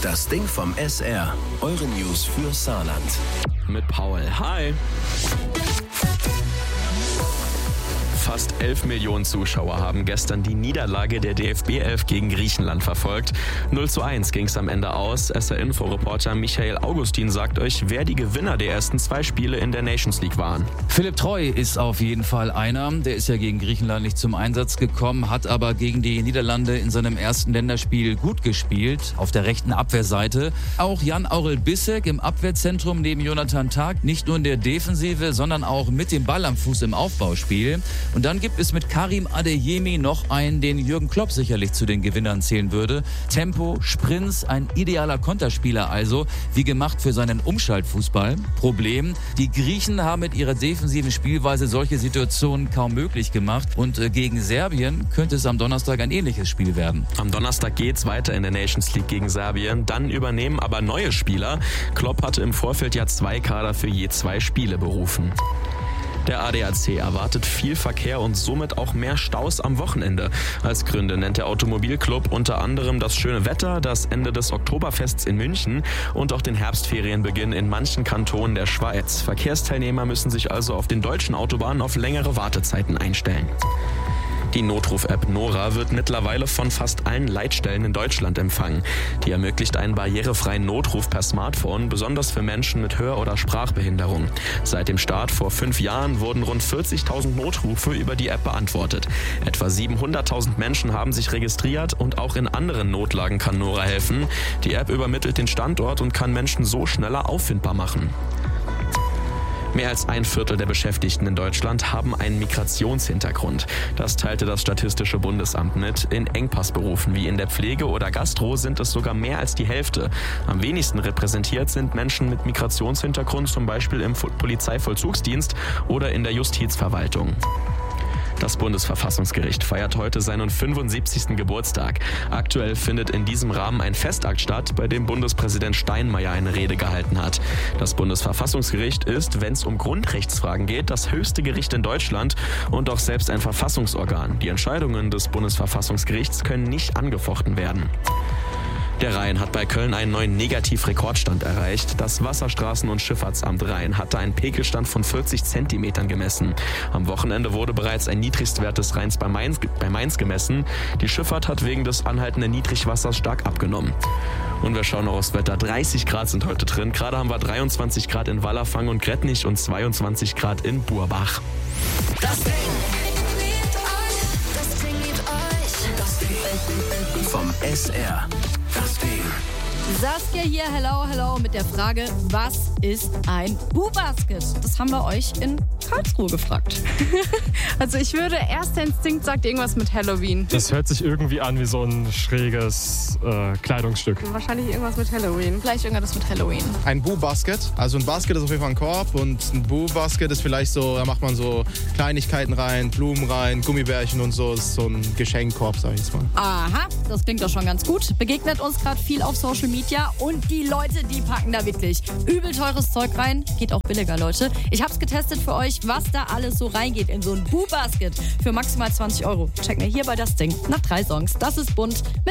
Das Ding vom SR. Eure News für Saarland. Mit Paul. Hi. Fast 11 Millionen Zuschauer haben gestern die Niederlage der DFB 11 gegen Griechenland verfolgt. 0:1 ging es am Ende aus. SR-Info-Reporter Michael Augustin sagt euch, wer die Gewinner der ersten 2 Spiele in der Nations League waren. Philipp Treu ist auf jeden Fall einer. Der ist ja gegen Griechenland nicht zum Einsatz gekommen, hat aber gegen die Niederlande in seinem ersten Länderspiel gut gespielt, auf der rechten Abwehrseite. Auch Jan-Aurel Bissek im Abwehrzentrum neben Jonathan Tah, nicht nur in der Defensive, sondern auch mit dem Ball am Fuß im Aufbauspiel. Und dann gibt es mit Karim Adeyemi noch einen, den Jürgen Klopp sicherlich zu den Gewinnern zählen würde. Tempo, Sprints, ein idealer Konterspieler also, wie gemacht für seinen Umschaltfußball. Problem, die Griechen haben mit ihrer defensiven Spielweise solche Situationen kaum möglich gemacht. Und gegen Serbien könnte es am Donnerstag ein ähnliches Spiel werden. Am Donnerstag geht's weiter in der Nations League gegen Serbien. Dann übernehmen aber neue Spieler. Klopp hatte im Vorfeld ja 2 Kader für je 2 Spiele berufen. Der ADAC erwartet viel Verkehr und somit auch mehr Staus am Wochenende. Als Gründe nennt der Automobilclub unter anderem das schöne Wetter, das Ende des Oktoberfests in München und auch den Herbstferienbeginn in manchen Kantonen der Schweiz. Verkehrsteilnehmer müssen sich also auf den deutschen Autobahnen auf längere Wartezeiten einstellen. Die Notruf-App Nora wird mittlerweile von fast allen Leitstellen in Deutschland empfangen. Die ermöglicht einen barrierefreien Notruf per Smartphone, besonders für Menschen mit Hör- oder Sprachbehinderung. Seit dem Start vor 5 Jahren wurden rund 40.000 Notrufe über die App beantwortet. Etwa 700.000 Menschen haben sich registriert und auch in anderen Notlagen kann Nora helfen. Die App übermittelt den Standort und kann Menschen so schneller auffindbar machen. Mehr als 1/4 der Beschäftigten in Deutschland haben einen Migrationshintergrund. Das teilte das Statistische Bundesamt mit. In Engpassberufen wie in der Pflege oder Gastro sind es sogar mehr als die Hälfte. Am wenigsten repräsentiert sind Menschen mit Migrationshintergrund, zum Beispiel im Polizeivollzugsdienst oder in der Justizverwaltung. Das Bundesverfassungsgericht feiert heute seinen 75. Geburtstag. Aktuell findet in diesem Rahmen ein Festakt statt, bei dem Bundespräsident Steinmeier eine Rede gehalten hat. Das Bundesverfassungsgericht ist, wenn es um Grundrechtsfragen geht, das höchste Gericht in Deutschland und auch selbst ein Verfassungsorgan. Die Entscheidungen des Bundesverfassungsgerichts können nicht angefochten werden. Der Rhein hat bei Köln einen neuen Negativrekordstand erreicht. Das Wasserstraßen- und Schifffahrtsamt Rhein hatte einen Pegelstand von 40 Zentimetern gemessen. Am Wochenende wurde bereits ein Niedrigstwert des Rheins bei Mainz gemessen. Die Schifffahrt hat wegen des anhaltenden Niedrigwassers stark abgenommen. Und wir schauen noch aufs Wetter. 30 Grad sind heute drin. Gerade haben wir 23 Grad in Wallerfangen und Gretnich und 22 Grad in Burbach. Das Ding vom SR. Das Ding. Saskia hier, hello, mit der Frage, was ist ein Boo-Basket? Das haben wir euch in Karlsruhe gefragt. Also ich würde, erster Instinkt sagt irgendwas mit Halloween. Das hört sich irgendwie an wie so ein schräges Kleidungsstück. Wahrscheinlich irgendwas mit Halloween. Vielleicht irgendwas mit Halloween. Ein Boo-Basket. Also ein Basket ist auf jeden Fall ein Korb und ein Boo-Basket ist vielleicht so, da macht man so Kleinigkeiten rein, Blumen rein, Gummibärchen und so. Das ist so ein Geschenkkorb, sag ich jetzt mal. Aha, das klingt doch schon ganz gut. Begegnet uns gerade viel auf Social Media und die Leute, die packen da wirklich übel teures Zeug rein. Geht auch billiger, Leute. Ich hab's getestet für euch, was da alles so reingeht in so ein Boo-Basket für maximal 20 €. Check mir hier bei das Ding nach 3 Songs. Das ist bunt mit